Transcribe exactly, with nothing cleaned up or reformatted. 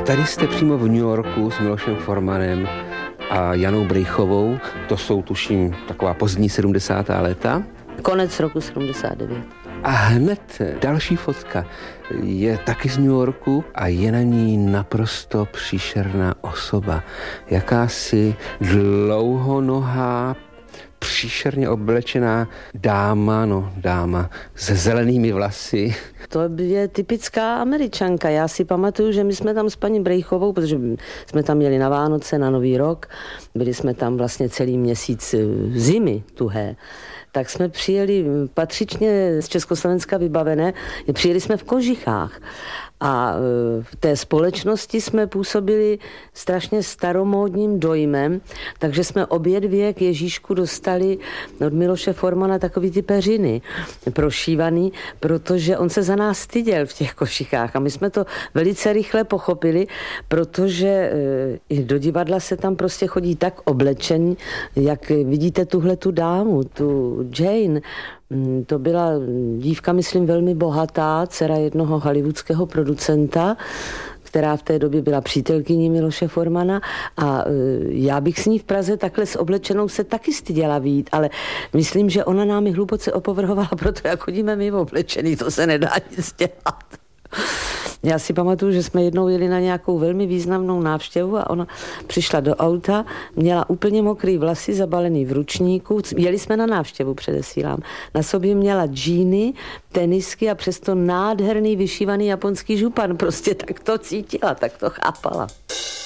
tady jste přímo v New Yorku s Milošem Formanem a Janou Brychovou. To jsou, tuším, taková pozdní sedmdesátá léta. Konec roku sedmdesát devět. A hned další fotka je taky z New Yorku a je na ní naprosto příšerná osoba. Jakási dlouhonohá, příšerně oblečená dáma, no dáma se zelenými vlasy. To je typická Američanka. Já si pamatuju, že my jsme tam s paní Brychovou, protože jsme tam jeli na Vánoce, na Nový rok, byli jsme tam vlastně celý měsíc zimy tuhé, tak jsme přijeli patřičně z Československa vybavené, přijeli jsme v kožichách. A v té společnosti jsme působili strašně staromódním dojmem, takže jsme obě dvě k Ježíšku dostali od Miloše Formana takový ty peřiny prošívaný, protože on se za nás styděl v těch košikách a my jsme to velice rychle pochopili, protože i do divadla se tam prostě chodí tak oblečení, jak vidíte tuhle tu dámu, tu Jane. To byla dívka, myslím, velmi bohatá, dcera jednoho hollywoodského producenta, která v té době byla přítelkyní Miloše Formana a já bych s ní v Praze takhle s oblečenou se taky styděla vyjít, ale myslím, že ona námi hluboce opovrhovala, proto jak chodíme my oblečený, to se nedá nic dělat. Já si pamatuju, že jsme jednou jeli na nějakou velmi významnou návštěvu a ona přišla do auta, měla úplně mokrý vlasy, zabalený v ručníku, jeli jsme na návštěvu, předesílám. Na sobě měla džíny, tenisky a přesto nádherný vyšívaný japonský župan. Prostě tak to cítila, tak to chápala.